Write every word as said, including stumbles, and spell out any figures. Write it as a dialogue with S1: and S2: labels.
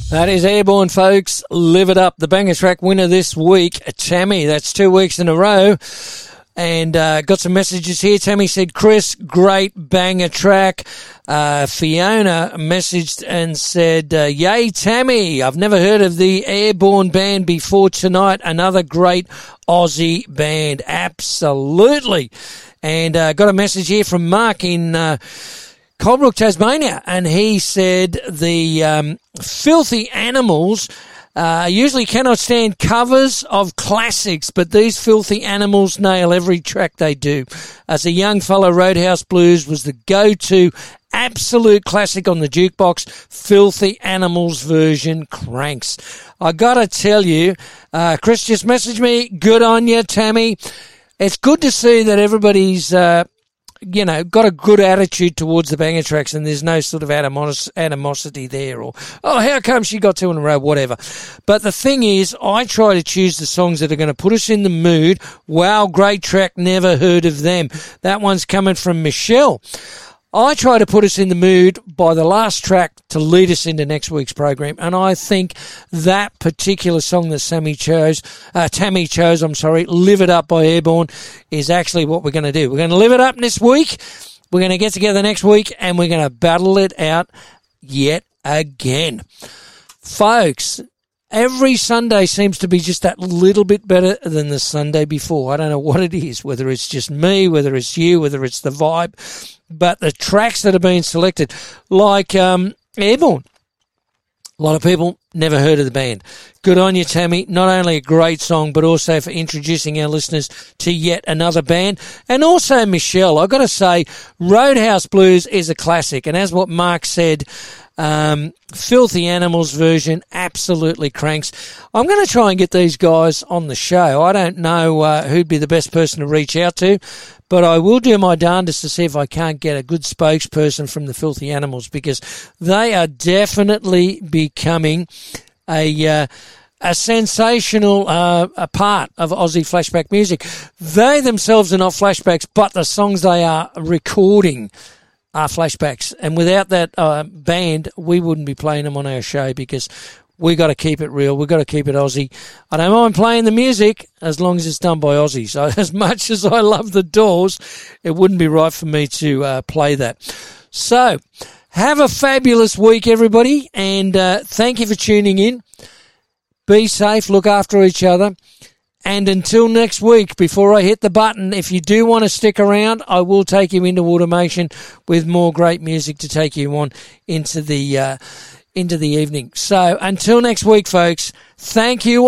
S1: That is Airborne, folks. Live it up. The banger track winner this week, Tammy. That's two weeks in a row. And uh, got some messages here. Tammy said, Chris, great banger track. Uh, Fiona messaged and said, uh, yay, Tammy. I've never heard of the Airborne band before tonight. Another great Aussie band. Absolutely. And uh, got a message here from Mark in uh, Colebrook, Tasmania. And he said the um, Filthy Animals Uh, usually cannot stand covers of classics, but these Filthy Animals nail every track they do. As a young fellow, Roadhouse Blues was the go-to absolute classic on the jukebox. Filthy Animals version cranks. I gotta tell you, uh, Chris just messaged me, good on you, Tammy. It's good to see that everybody's, uh, you know, got a good attitude towards the banger tracks and there's no sort of animos- animosity there or, oh, how come she got two in a row, whatever. But the thing is, I try to choose the songs that are going to put us in the mood. Wow, great track, never heard of them. That one's coming from Michelle. I try to put us in the mood by the last track to lead us into next week's program, and I think that particular song that Sammy chose, uh, Tammy chose, I'm sorry, Live It Up by Airborne, is actually what we're going to do. We're going to live it up this week, we're going to get together next week, and we're going to battle it out yet again. Folks, every Sunday seems to be just that little bit better than the Sunday before. I don't know what it is, whether it's just me, whether it's you, whether it's the vibe. But the tracks that are being selected, like um, Airborne, a lot of people never heard of the band. Good on you, Tammy. Not only a great song, but also for introducing our listeners to yet another band. And also Michelle, I've got to say, Roadhouse Blues is a classic. And as what Mark said, um, Filthy Animals version absolutely cranks. I'm going to try and get these guys on the show. I don't know uh, who'd be the best person to reach out to, but I will do my darndest to see if I can't get a good spokesperson from the Filthy Animals, because they are definitely becoming a uh, a sensational uh, a part of Aussie flashback music. They themselves are not flashbacks, but the songs they are recording are flashbacks. And without that uh, band, we wouldn't be playing them on our show, because we got to keep it real. We've got to keep it Aussie. I don't mind playing the music as long as it's done by Aussies. So as much as I love the Doors, it wouldn't be right for me to uh, play that. So have a fabulous week, everybody, and uh, thank you for tuning in. Be safe, look after each other. And until next week, before I hit the button, if you do want to stick around, I will take you into automation with more great music to take you on into the uh, into the evening. So until next week, folks, thank you.